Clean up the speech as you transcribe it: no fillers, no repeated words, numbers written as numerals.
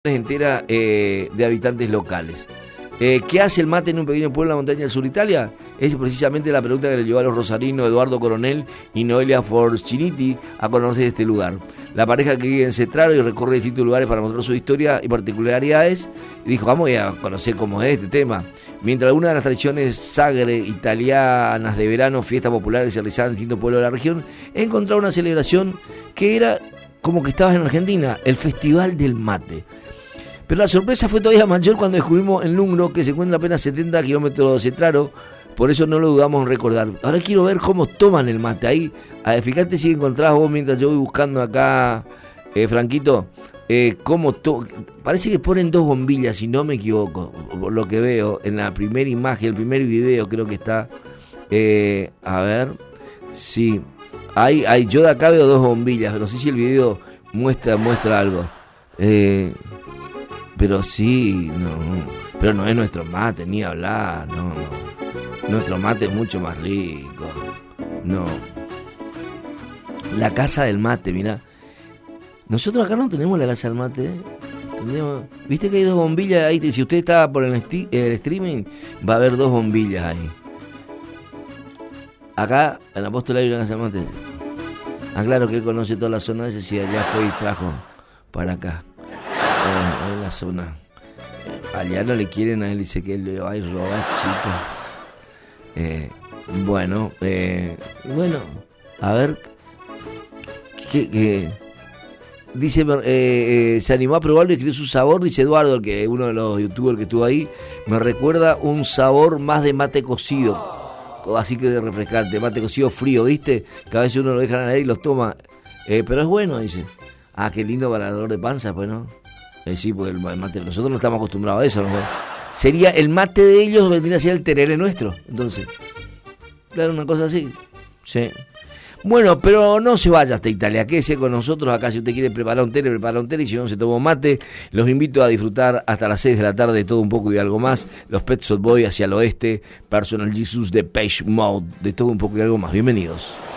entera de habitantes locales. ¿Qué hace el mate en un pequeño pueblo en la montaña del sur de Italia? Es precisamente la pregunta que le llevó a los rosarinos Eduardo Coronel y Noelia Forciniti a conocer este lugar. La pareja que vive en Cetraro y recorre distintos lugares para mostrar su historia y particularidades, dijo, vamos a conocer cómo es este tema. Mientras algunas de las tradiciones sagre italianas de verano, fiestas populares que se realizaban en distintos pueblos de la región, he encontrado una celebración que era como que estabas en Argentina, el Festival del Mate. Pero la sorpresa fue todavía mayor cuando descubrimos en Lungro, que se encuentra apenas 70 kilómetros de Cetraro, por eso no lo dudamos en recordar. Ahora quiero ver cómo toman el mate. Ahí, fíjate si encontrás vos mientras yo voy buscando acá, Franquito, parece que ponen dos bombillas, si no me equivoco, por lo que veo en la primera imagen, el primer video creo que está, a ver, sí, yo de acá veo dos bombillas, no sé si el video muestra algo, pero sí, pero no es nuestro mate, ni hablar, no. Nuestro mate es mucho más rico, no. La casa del mate, mirá. Nosotros acá no tenemos la casa del mate, viste que hay dos bombillas ahí, si usted está por el streaming, va a haber dos bombillas ahí. Acá, en Apóstol hay una casa del mate. Ah, claro que él conoce toda la zona esa, si allá fue y trajo para acá. En la zona. Allá no le quieren a él, dice que él le va a ir a robar chicas. Bueno, a ver. ¿Qué? Dice, se animó a probarlo y escribió su sabor, dice Eduardo, que uno de los youtubers que estuvo ahí, me recuerda un sabor más de mate cocido. Así que de refrescante, mate cocido frío, ¿viste? Que a veces uno lo deja en la aire y los toma. Pero es bueno, dice. Ah, qué lindo para el dolor de panza, pues, ¿no? Sí, porque el mate, nosotros no estamos acostumbrados a eso, ¿no? Sería el mate de ellos, vendría a ser el tereré nuestro, entonces. Claro, una cosa así. Sí. Bueno, pero no se vaya hasta Italia, quédese con nosotros acá. Si usted quiere preparar un té, y si no se toma un mate, los invito a disfrutar hasta las 6 de la tarde de todo un poco y algo más. Los Pet Shop Boys hacia el oeste, Personal Jesus de Depeche Mode, de todo un poco y algo más. Bienvenidos.